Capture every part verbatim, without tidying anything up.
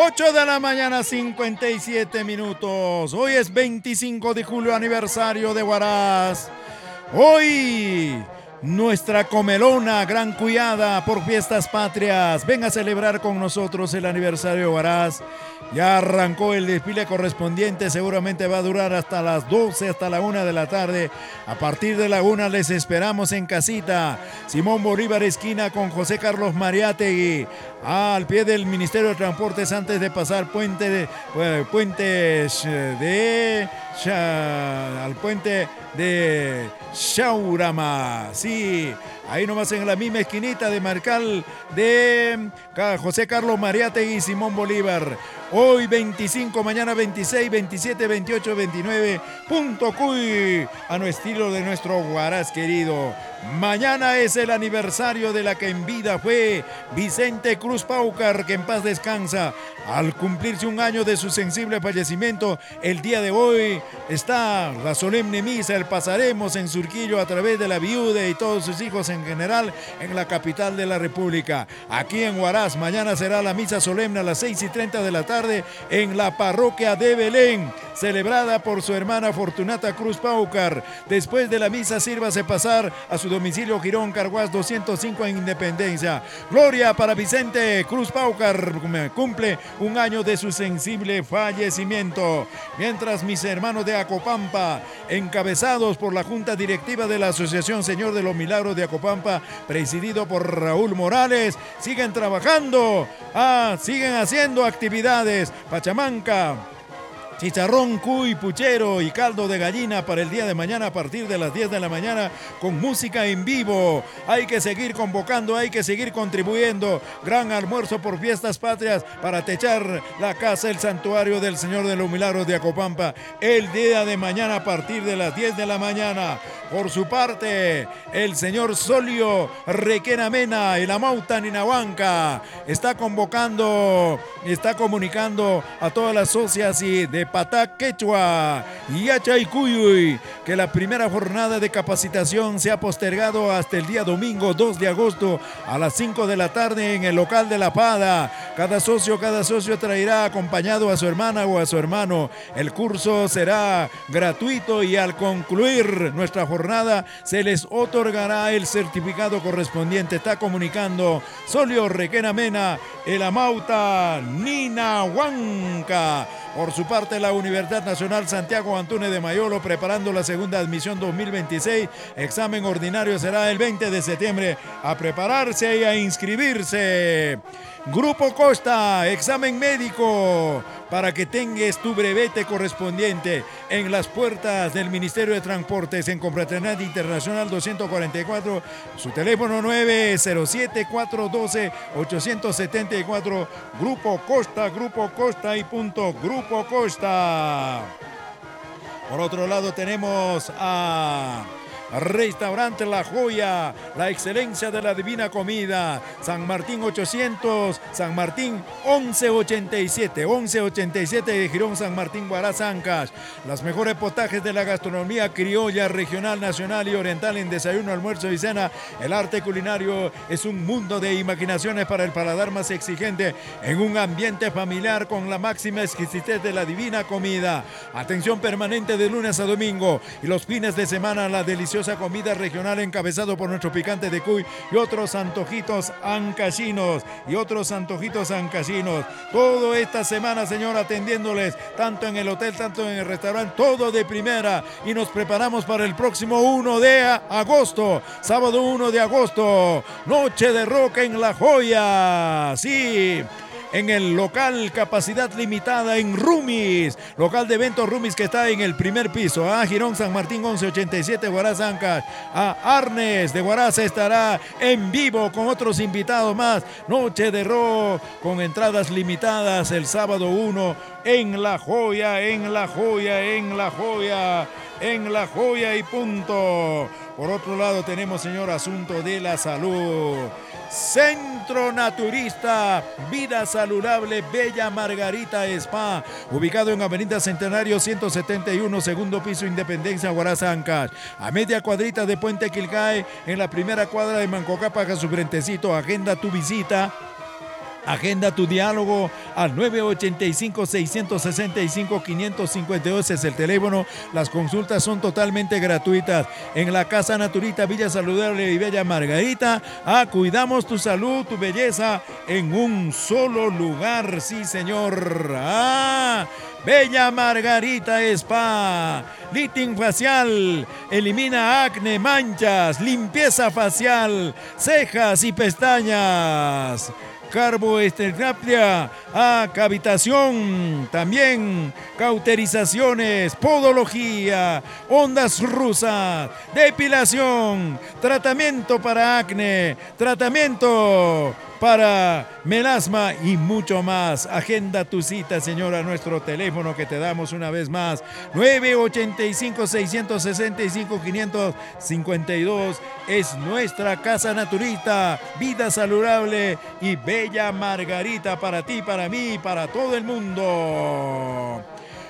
ocho de la mañana, cincuenta y siete minutos. Hoy es veinticinco de julio, aniversario de Huaraz. Hoy, nuestra comelona gran cuidada por fiestas patrias. Venga a celebrar con nosotros el aniversario de Huaraz. Ya arrancó el desfile correspondiente, seguramente va a durar hasta las doce, hasta la una de la tarde. A partir de la una les esperamos en casita. Simón Bolívar esquina con José Carlos Mariátegui, al pie del Ministerio de Transportes antes de pasar puente de, pues, puentes de al puente de Shaurama. Sí, ahí nomás en la misma esquinita de Marcal de José Carlos Mariátegui y Simón Bolívar. Hoy veinticinco, mañana veintiséis, veintisiete, veintiocho, veintinueve. Punto Cuy, a nuestro estilo de nuestro Huaraz querido. Mañana es el aniversario de la que en vida fue Vicente Cruz Paucar, que en paz descansa. Al cumplirse un año de su sensible fallecimiento, el día de hoy está la solemne misa, el pasaremos en Surquillo a través de la viuda y todos sus hijos en general en la capital de la República. Aquí en Huaraz, mañana será la misa solemne a las seis y treinta de la tarde en la parroquia de Belén, celebrada por su hermana Fortunata Cruz Paucar. Después de la misa, sírvase pasar a su domicilio Girón Carguás doscientos cinco en Independencia. Gloria para Vicente Cruz Paucar, cumple un año de su sensible fallecimiento. Mientras mis hermanos de Acopampa, encabezados por la Junta Directiva de la Asociación Señor de los Milagros de Acopampa, presidido por Raúl Morales, siguen trabajando, ah, siguen haciendo actividades. Pachamanca, chicharrón, cuy, puchero y caldo de gallina para el día de mañana a partir de las diez de la mañana con música en vivo. Hay que seguir convocando, hay que seguir contribuyendo. Gran almuerzo por fiestas patrias para techar la casa, el santuario del Señor de los Milagros de Acopampa el día de mañana a partir de las diez de la mañana. Por su parte, el señor Solio Requena Mena y la Mauta Ninahuanca está convocando, está comunicando a todas las socias y de Patá Quechua y Achaicuyuy que la primera jornada de capacitación se ha postergado hasta el día domingo dos de agosto a las cinco de la tarde en el local de La Pada. Cada socio, cada socio traerá acompañado a su hermana o a su hermano. El curso será gratuito y al concluir nuestra jornada jornada se les otorgará el certificado correspondiente. Está comunicando Solio Requena Mena, el Amauta Ninahuanca. Por su parte, la Universidad Nacional Santiago Antúnez de Mayolo preparando la segunda admisión dos mil veintiséis. Examen ordinario será el veinte de septiembre. A prepararse y a inscribirse. Grupo Costa, examen médico para que tengas tu brevete correspondiente en las puertas del Ministerio de Transportes en Confraternidad Internacional doscientos cuarenta y cuatro, su teléfono nueve cero siete, cuatro uno dos, ocho siete cuatro. Grupo Costa, Grupo Costa y punto Grupo Costa. Por otro lado tenemos a Restaurante La Joya, la excelencia de la divina comida. San Martín ochocientos, San Martín once ochenta y siete, once ochenta y siete de Girón, San Martín, Huaraz, Ancash. Las mejores potajes de la gastronomía criolla, regional, nacional y oriental en desayuno, almuerzo y cena. El arte culinario es un mundo de imaginaciones para el paladar más exigente en un ambiente familiar con la máxima exquisitez de la divina comida. Atención permanente de lunes a domingo y los fines de semana la deliciosa comida regional encabezado por nuestro picante de cuy y otros antojitos ancasinos y otros antojitos ancasinos. Todo esta semana, señor, atendiéndoles tanto en el hotel, tanto en el restaurante, todo de primera, y nos preparamos para el próximo uno de agosto, sábado uno de agosto, noche de rock en La Joya. Sí, en el local capacidad limitada en Rumis, local de eventos Rumis que está en el primer piso. A Girón, San Martín once ochenta y siete, Huaraz, Ancash. A Arnes de Huaraz estará en vivo con otros invitados más. Noche de rock con entradas limitadas el sábado uno en La Joya, en La Joya, en La Joya, en La Joya y punto. Por otro lado tenemos, señor, asunto de la salud. Centro Naturista Vida Saludable Bella Margarita Spa, ubicado en Avenida Centenario ciento setenta y uno, segundo piso, Independencia, Huaraz, Ancash, a media cuadrita de Puente Quilcae, en la primera cuadra de Mancocapa, a su frentecito. Agenda tu visita Agenda tu diálogo al nueve ocho cinco, seis seis cinco, cinco cinco dos, es el teléfono. Las consultas son totalmente gratuitas. En la Casa Naturita Villa Saludable y Bella Margarita, ah, cuidamos tu salud, tu belleza en un solo lugar, sí señor. Ah, Bella Margarita Spa, lifting facial, elimina acné, manchas, limpieza facial, cejas y pestañas. Carboesteterapia, ah, cavitación, también cauterizaciones, podología, ondas rusas, depilación, tratamiento para acné, tratamiento para melasma y mucho más. Agenda tu cita, señora, nuestro teléfono que te damos una vez más, nueve ocho cinco, seis seis cinco, cinco cinco dos, es nuestra Casa Naturita, vida saludable y Bella Margarita, para ti, para mí, para todo el mundo.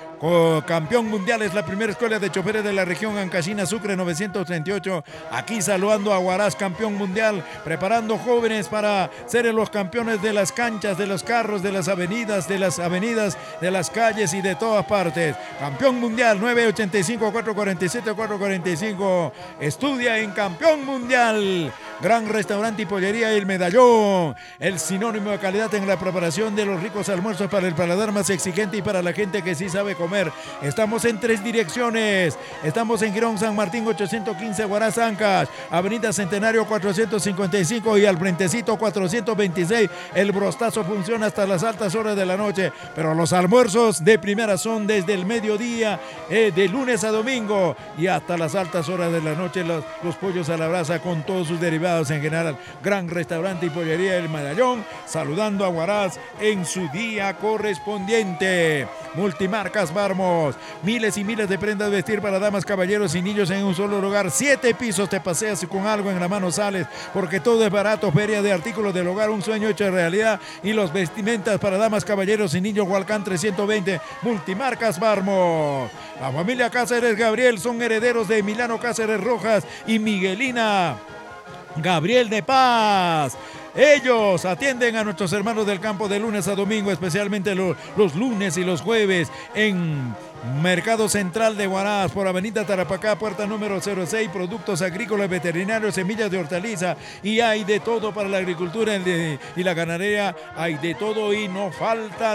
Campeón mundial es la primera escuela de choferes de la región Ancashina, Sucre novecientos treinta y ocho. Aquí saludando a Huaraz, campeón mundial, preparando jóvenes para ser los campeones de las canchas, de los carros, de las avenidas, de las avenidas, de las calles y de todas partes. Campeón mundial nueve ocho cinco, cuatro cuatro siete, cuatro cuatro cinco. Estudia en Campeón Mundial. Gran restaurante y pollería El Medallón, el sinónimo de calidad en la preparación de los ricos almuerzos para el paladar más exigente y para la gente que sí sabe comer. Estamos en tres direcciones. Estamos en Girón San Martín ochocientos quince, Huaraz Ancash, Avenida Centenario cuatrocientos cincuenta y cinco y al frentecito cuatrocientos veintiséis. El brostazo funciona hasta las altas horas de la noche, pero los almuerzos de primera son desde el mediodía, eh, de lunes a domingo y hasta las altas horas de la noche. Los, los pollos a la brasa con todos sus derivados en general. Gran restaurante y pollería El Medallón, saludando a Huaraz en su día correspondiente. Multimarcas Barmos, miles y miles de prendas de vestir para damas, caballeros y niños en un solo lugar. Siete pisos, te paseas y con algo en la mano sales, porque todo es barato. Feria de artículos del hogar, un sueño hecho realidad, y los vestimentas para damas, caballeros y niños. Hualcán trescientos veinte, Multimarcas Barmos. La familia Cáceres Gabriel son herederos de Emiliano Cáceres Rojas y Miguelina Gabriel de Paz. Ellos atienden a nuestros hermanos del campo de lunes a domingo, especialmente los, los lunes y los jueves en Mercado Central de Huaraz, por Avenida Tarapacá, puerta número cero seis. Productos agrícolas, veterinarios, semillas de hortaliza, y hay de todo para la agricultura y la ganadería. Hay de todo y no falta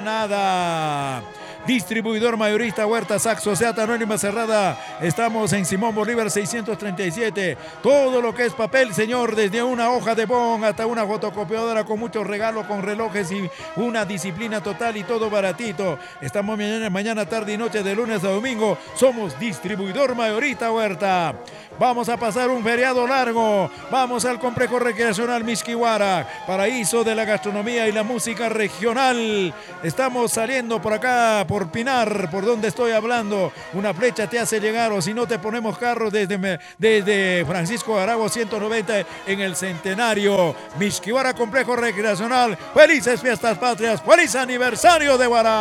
nada. Distribuidor mayorista Huerta Saxo, Seata Anónima Cerrada. Estamos en Simón Bolívar seiscientos treinta y siete. Todo lo que es papel, señor, desde una hoja de bon hasta una fotocopiadora con muchos regalos, con relojes y una disciplina total y todo baratito. Estamos mañana, mañana, tarde y noche de lunes a domingo. Somos distribuidor mayorista Huerta. Vamos a pasar un feriado largo. Vamos al complejo recreacional Mixquihuara, paraíso de la gastronomía y la música regional. Estamos saliendo por acá, por Pinar, por donde estoy hablando. Una flecha te hace llegar, o si no te ponemos carro desde, desde Francisco Aragua ciento noventa en el Centenario. Mixquihuara, complejo recreacional. Felices fiestas patrias, feliz aniversario de Huaraz.